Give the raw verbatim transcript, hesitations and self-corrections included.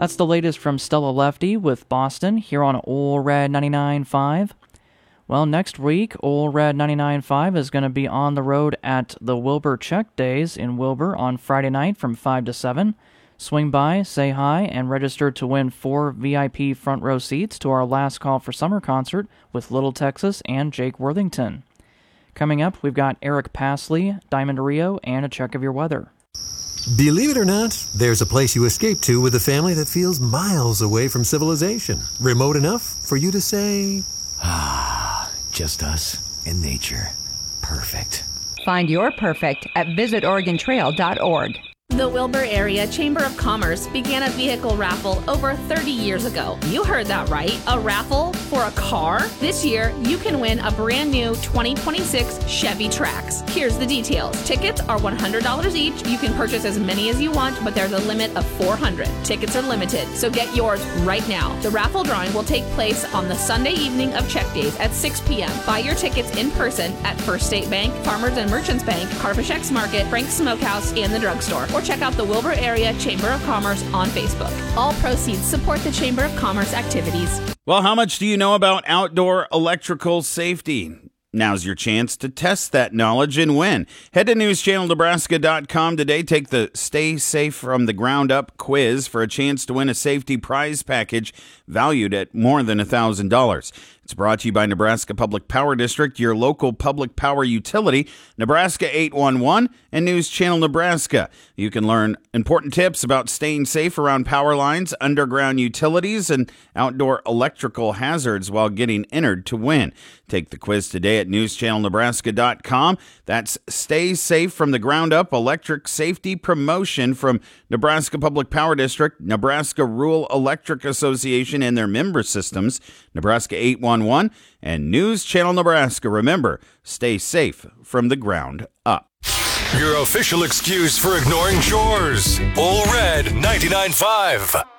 That's the latest from Stella Lefty with Boston here on Ole Red ninety-nine point five. Well, next week, Ole Red ninety-nine point five is going to be on the road at the Wilbur Check Days in Wilbur on Friday night from five to seven. Swing by, say hi, and register to win four V I P front row seats to our Last Call for Summer concert with Little Texas and Jake Worthington. Coming up, we've got Eric Pasley, Diamond Rio, and a check of your weather. Believe it or not, there's a place you escape to with a family that feels miles away from civilization. Remote enough for you to say, ah, just us and nature. Perfect. Find your perfect at visit oregon trail dot org. The Wilbur Area Chamber of Commerce began a vehicle raffle over thirty years ago. You heard that right. A raffle for a car? This year, you can win a brand new twenty twenty-six Chevy Trax. Here's the details. Tickets are one hundred dollars each. You can purchase as many as you want, but there's a limit of four hundred. Tickets are limited, so get yours right now. The raffle drawing will take place on the Sunday evening of Check Days at six p.m. Buy your tickets in person at First State Bank, Farmers and Merchants Bank, Carfish X Market, Frank's Smokehouse, and the drugstore. Or check out the Wilbur Area Chamber of Commerce on Facebook. All proceeds support the Chamber of Commerce activities. Well, how much do you know about outdoor electrical safety? Now's your chance to test that knowledge and win. Head to news channel nebraska dot com today. Take the Stay Safe from the Ground Up quiz for a chance to win a safety prize package valued at more than one thousand dollars. It's brought to you by Nebraska Public Power District, your local public power utility, Nebraska eight one one, and News Channel Nebraska. You can learn important tips about staying safe around power lines, underground utilities, and outdoor electrical hazards while getting entered to win. Take the quiz today at news channel nebraska dot com. That's Stay Safe from the Ground Up electric safety promotion from Nebraska Public Power District, Nebraska Rural Electric Association and their member systems, Nebraska eight one one, and News Channel Nebraska. Remember, stay safe from the ground up. Your official excuse for ignoring chores. Ole Red ninety-nine point five.